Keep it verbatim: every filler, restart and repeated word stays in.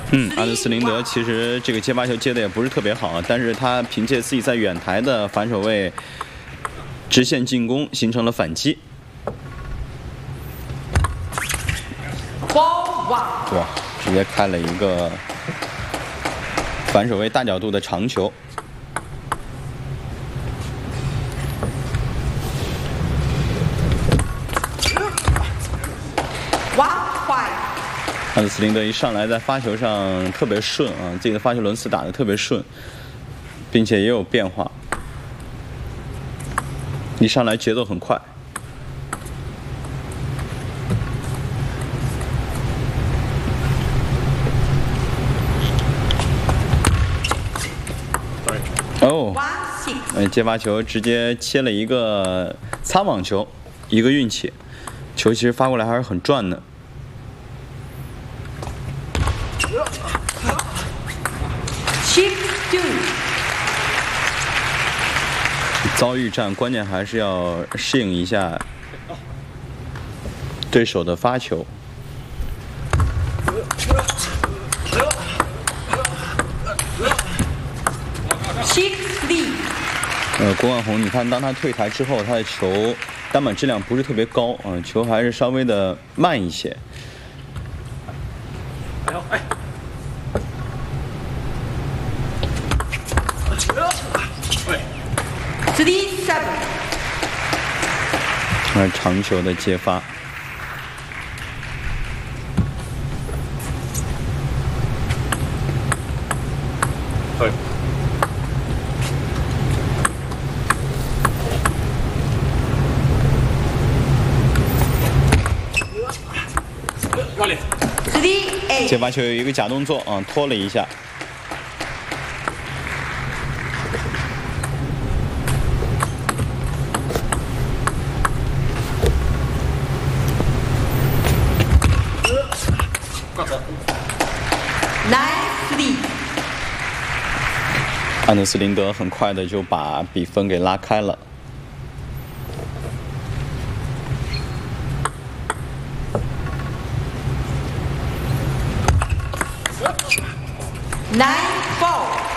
嗯，安德斯林德其实这个接发球接的也不是特别好，但是他凭借自己在远台的反手位直线进攻，形成了反击。哇，直接开了一个反手位大角度的长球。安德斯林德一上来在发球上特别顺啊，自己的发球轮次打得特别顺，并且也有变化，一上来节奏很快。哦，哎，接发球直接切了一个擦网球，一个运气，球其实发过来还是很转的。遭遇战，关键还是要适应一下对手的发球。呃，郭万宏，你看，当他退台之后，他的球单板质量不是特别高，啊、呃，球还是稍微的慢一些。哎。而长球的接发，对，接发球有一个假动作啊，拖了一下。安德斯林德很快的就把比分给拉开了。Nine four。